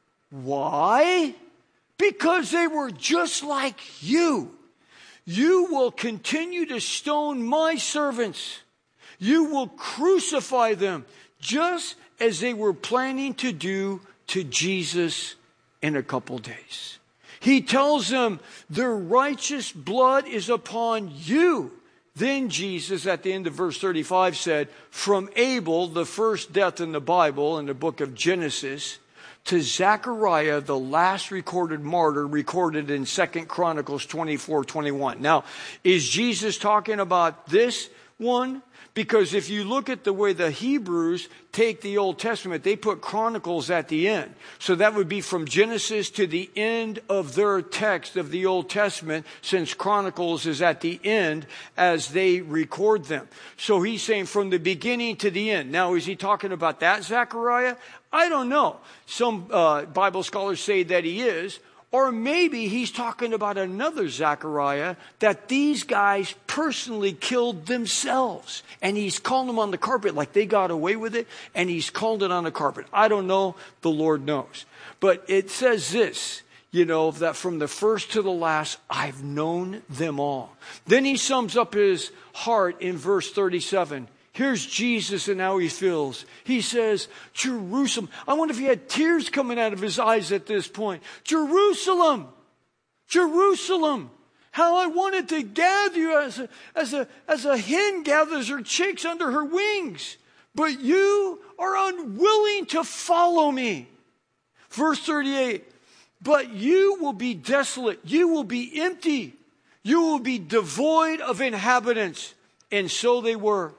Why? Because they were just like you. You will continue to stone my servants. You will crucify them just as they were planning to do to Jesus in a couple days. He tells them, their righteous blood is upon you. Then Jesus, at the end of verse 35, said, from Abel, the first death in the Bible, in the book of Genesis, to Zechariah, the last recorded martyr, recorded in 2 Chronicles 24:21. Now, is Jesus talking about this one? Because if you look at the way the Hebrews take the Old Testament, they put Chronicles at the end. So that would be from Genesis to the end of their text of the Old Testament, since Chronicles is at the end as they record them. So he's saying from the beginning to the end. Now, is he talking about that Zechariah? I don't know. Some Bible scholars say that he is. Or maybe he's talking about another Zechariah that these guys personally killed themselves. And he's calling them on the carpet like they got away with it. And he's called it on the carpet. I don't know. The Lord knows. But it says this, that from the first to the last, I've known them all. Then he sums up his heart in verse 37. Here's Jesus and how he feels. He says, Jerusalem. I wonder if he had tears coming out of his eyes at this point. Jerusalem, Jerusalem, how I wanted to gather you as a hen gathers her chicks under her wings. But you are unwilling to follow me. Verse 38, but you will be desolate. You will be empty. You will be devoid of inhabitants. And so they were.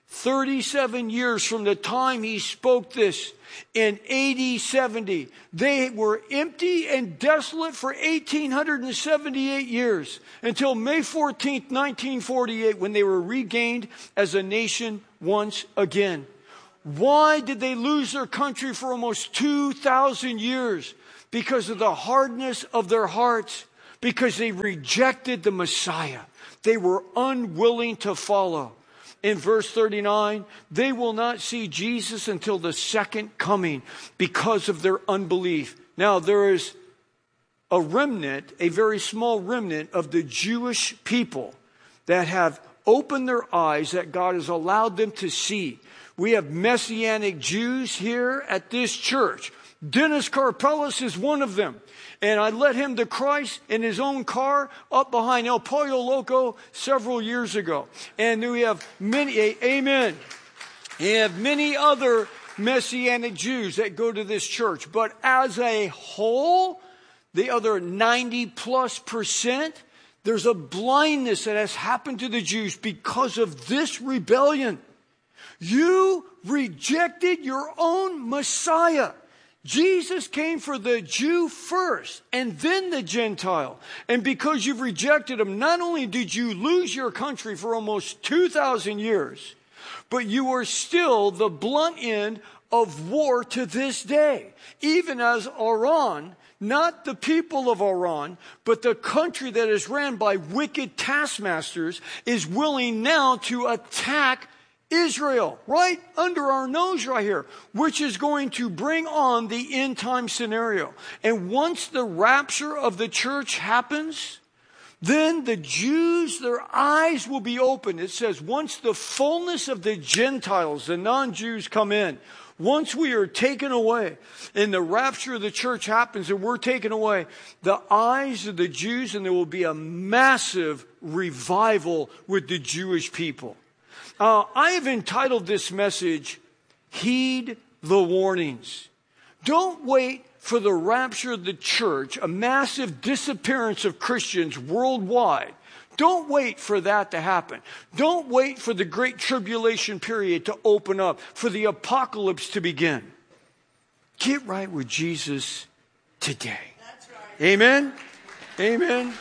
37 years from the time he spoke this in AD 70. They were empty and desolate for 1,878 years until May 14th, 1948, when they were regained as a nation once again. Why did they lose their country for almost 2,000 years? Because of the hardness of their hearts. Because they rejected the Messiah. They were unwilling to follow. In verse 39, they will not see Jesus until the second coming because of their unbelief. Now, there is a remnant, a very small remnant of the Jewish people that have opened their eyes, that God has allowed them to see. We have Messianic Jews here at this church. Dennis Karpelis is one of them. And I led him to Christ in his own car up behind El Pollo Loco several years ago. And we have many, amen. We have many other Messianic Jews that go to this church. But as a whole, the other 90+%, there's a blindness that has happened to the Jews because of this rebellion. You rejected your own Messiah. Jesus came for the Jew first and then the Gentile. And because you've rejected him, not only did you lose your country for almost 2,000 years, but you are still the blunt end of war to this day. Even as Iran, not the people of Iran, but the country that is ran by wicked taskmasters, is willing now to attack Israel, right under our nose right here, which is going to bring on the end time scenario. And once the rapture of the church happens, then the Jews, their eyes will be opened. It says once the fullness of the Gentiles, the non-Jews, come in, once we are taken away and the rapture of the church happens and we're taken away, the eyes of the Jews, and there will be a massive revival with the Jewish people. I have entitled this message, Heed the Warnings. Don't wait for the rapture of the church, a massive disappearance of Christians worldwide. Don't wait for that to happen. Don't wait for the great tribulation period to open up, for the apocalypse to begin. Get right with Jesus today. That's right. Amen? Amen.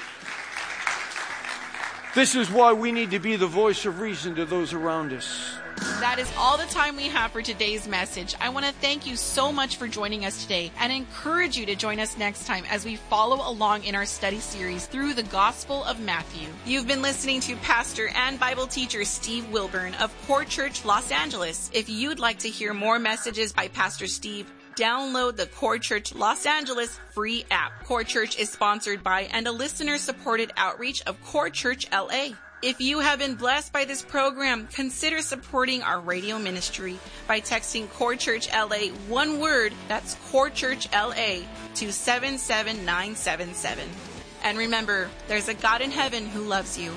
This is why we need to be the voice of reason to those around us. That is all the time we have for today's message. I want to thank you so much for joining us today and encourage you to join us next time as we follow along in our study series through the Gospel of Matthew. You've been listening to Pastor and Bible teacher Steve Wilburn of Core Church Los Angeles. If you'd like to hear more messages by Pastor Steve, download the Core Church Los Angeles free app. Core Church is sponsored by and a listener-supported outreach of Core Church LA. If you have been blessed by this program, consider supporting our radio ministry by texting Core Church LA, one word, that's Core Church LA, to 77977. And remember, there's a God in heaven who loves you.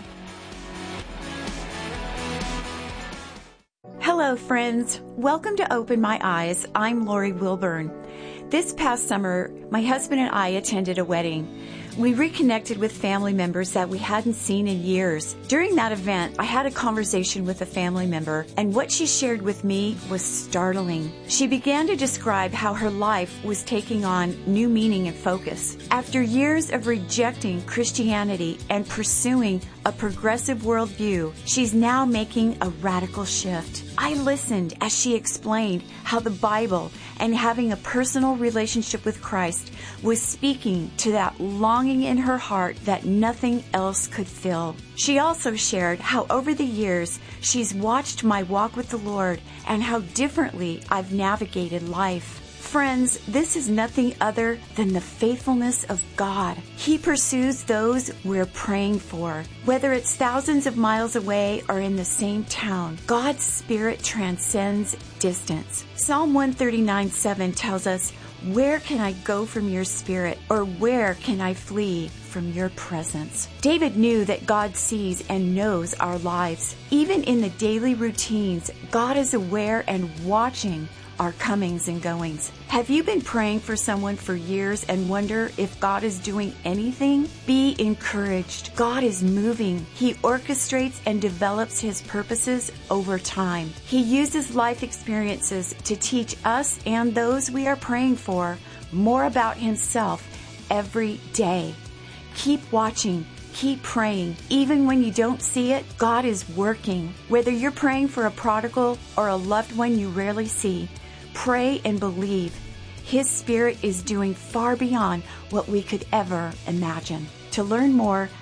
Hello, friends. Welcome to Open My Eyes. I'm Lori Wilburn. This past summer, my husband and I attended a wedding. We reconnected with family members that we hadn't seen in years. During that event, I had a conversation with a family member, and what she shared with me was startling. She began to describe how her life was taking on new meaning and focus. After years of rejecting Christianity and pursuing a progressive worldview, she's now making a radical shift. I listened as she explained how the Bible and having a personal relationship with Christ was speaking to that longing in her heart that nothing else could fill. She also shared how over the years she's watched my walk with the Lord and how differently I've navigated life. Friends, this is nothing other than the faithfulness of God. He pursues those we're praying for. Whether it's thousands of miles away or in the same town, God's Spirit transcends distance. Psalm 139:7 tells us, "Where can I go from your Spirit, or where can I flee from your presence?" David knew that God sees and knows our lives. Even in the daily routines, God is aware and watching our comings and goings. Have you been praying for someone for years and wonder if God is doing anything? Be encouraged. God is moving. He orchestrates and develops His purposes over time. He uses life experiences to teach us and those we are praying for more about Himself every day. Keep watching. Keep praying. Even when you don't see it, God is working. Whether you're praying for a prodigal or a loved one you rarely see, pray and believe. His Spirit is doing far beyond what we could ever imagine. To learn more,